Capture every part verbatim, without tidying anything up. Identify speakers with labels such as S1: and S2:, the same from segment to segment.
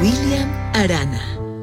S1: William Arana.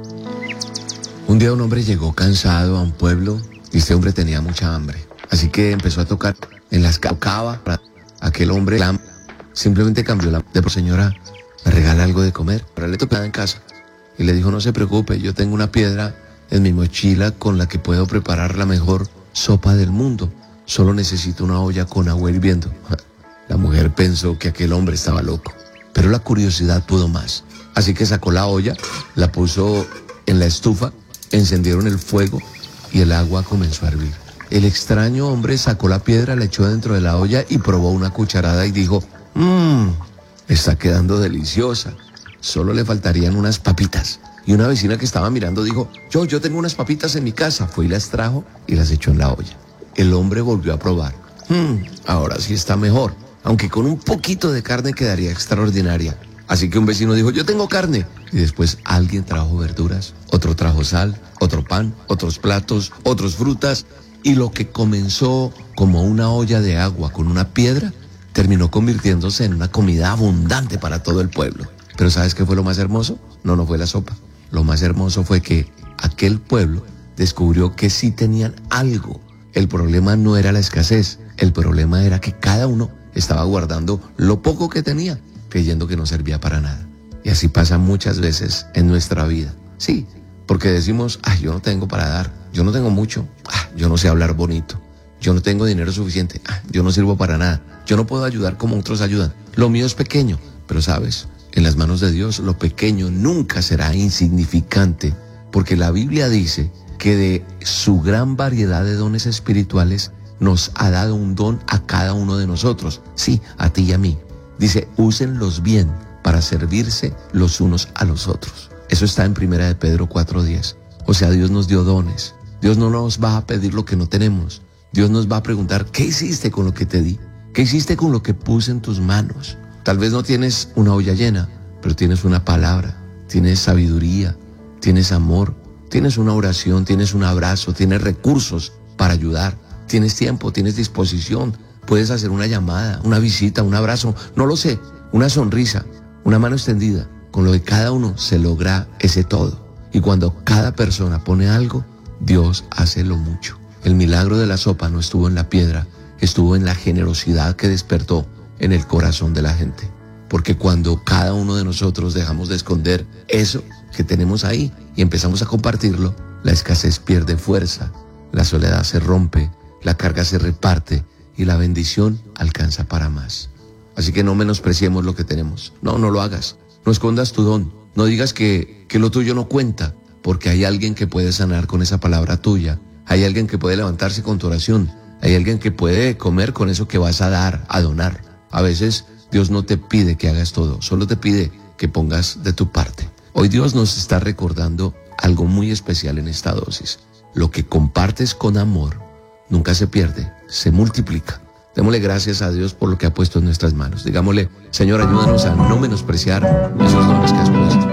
S2: Un día un hombre llegó cansado a un pueblo y este hombre tenía mucha hambre. Así que empezó a tocar en las tocaba. Aquel hombre simplemente cambió la de por señora, ¿me regala algo de comer? Pero le tocaba en casa. Y le dijo, no se preocupe, yo tengo una piedra en mi mochila con la que puedo preparar la mejor sopa del mundo. Solo necesito una olla con agua hirviendo. La mujer pensó que aquel hombre estaba loco, pero la curiosidad pudo más. Así que sacó la olla, la puso en la estufa, encendieron el fuego y el agua comenzó a hervir. El extraño hombre sacó la piedra, la echó dentro de la olla y probó una cucharada y dijo, mmm, está quedando deliciosa. Solo le faltarían unas papitas. Y una vecina que estaba mirando dijo, yo, yo tengo unas papitas en mi casa. Fue y las trajo y las echó en la olla. El hombre volvió a probar. Hmm, ahora sí está mejor, aunque con un poquito de carne quedaría extraordinaria. Así que un vecino dijo, yo tengo carne. Y después alguien trajo verduras, otro trajo sal, otro pan, otros platos, otros frutas. Y lo que comenzó como una olla de agua con una piedra, terminó convirtiéndose en una comida abundante para todo el pueblo. Pero ¿sabes qué fue lo más hermoso? No, no fue la sopa. Lo más hermoso fue que aquel pueblo descubrió que sí tenían algo. El problema no era la escasez, el problema era que cada uno estaba guardando lo poco que tenía, creyendo que no servía para nada. Y así pasa muchas veces en nuestra vida. Sí, porque decimos, ah, yo no tengo para dar, yo no tengo mucho, ah, yo no sé hablar bonito, yo no tengo dinero suficiente, ah, yo no sirvo para nada, yo no puedo ayudar como otros ayudan, lo mío es pequeño. Pero ¿sabes? En las manos de Dios lo pequeño nunca será insignificante, porque la Biblia dice que de su gran variedad de dones espirituales nos ha dado un don a cada uno de nosotros, sí, a ti y a mí. Dice, úsenlos bien para servirse los unos a los otros. Eso está en Primera de Pedro cuatro diez. O sea, Dios nos dio dones. Dios no nos va a pedir lo que no tenemos. Dios nos va a preguntar, ¿qué hiciste con lo que te di? ¿Qué hiciste con lo que puse en tus manos? Tal vez no tienes una olla llena, pero tienes una palabra, tienes sabiduría, tienes amor, tienes una oración, tienes un abrazo, tienes recursos para ayudar, tienes tiempo, tienes disposición, puedes hacer una llamada, una visita, un abrazo, no lo sé, una sonrisa, una mano extendida. Con lo de cada uno se logra ese todo. Y cuando cada persona pone algo, Dios hace lo mucho. El milagro de la sopa no estuvo en la piedra, estuvo en la generosidad que despertó en el corazón de la gente. Porque cuando cada uno de nosotros dejamos de esconder eso que tenemos ahí y empezamos a compartirlo, la escasez pierde fuerza, la soledad se rompe, la carga se reparte y la bendición alcanza para más. Así que no menospreciemos lo que tenemos. No, no lo hagas. No escondas tu don. No digas que, que lo tuyo no cuenta, porque hay alguien que puede sanar con esa palabra tuya. Hay alguien que puede levantarse con tu oración. Hay alguien que puede comer con eso que vas a dar, a donar. A veces Dios no te pide que hagas todo, solo te pide que pongas de tu parte. Hoy Dios nos está recordando algo muy especial en esta dosis. Lo que compartes con amor nunca se pierde, se multiplica. Démosle gracias a Dios por lo que ha puesto en nuestras manos. Digámosle, Señor, ayúdanos a no menospreciar esos dones que has puesto.